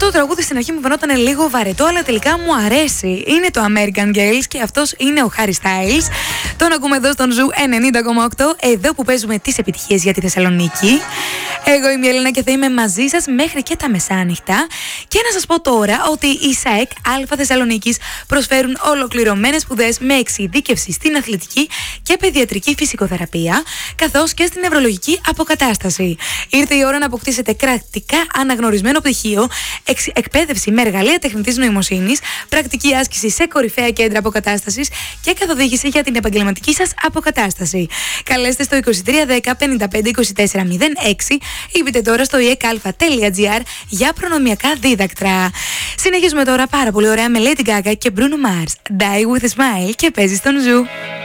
Αυτό το τραγούδι στην αρχή μου φαινόταν λίγο βαρετό, αλλά τελικά μου αρέσει. Είναι το American Girls και αυτός είναι ο Harry Styles. Τον ακούμε εδώ στον Ζου 90,8, εδώ που παίζουμε τις επιτυχίες για τη Θεσσαλονίκη. Εγώ είμαι η Έλληνα και θα είμαι μαζί σας μέχρι και τα μεσάνυχτα. Και να σας πω τώρα ότι οι ΣΑΕΚ Α Θεσσαλονίκης προσφέρουν ολοκληρωμένες σπουδές με εξειδίκευση στην αθλητική και παιδιατρική φυσικοθεραπεία, καθώς και στην νευρολογική αποκατάσταση. Ήρθε η ώρα να αποκτήσετε κρατικά αναγνωρισμένο πτυχίο, εκπαίδευση με εργαλεία τεχνητής νοημοσύνης, πρακτική άσκηση σε κορυφαία κέντρα αποκατάστασης και καθοδήγηση για την επαγγελματική σας αποκατάσταση. Καλέστε στο 2310 55 24 06 ή μπείτε τώρα στο ekalfa.gr για προνομιακά δίδακτρα. Συνεχίζουμε τώρα πάρα πολύ ωραία με Lady Gaga και Bruno Mars. Die with a Smile και παίζει στον Ζου.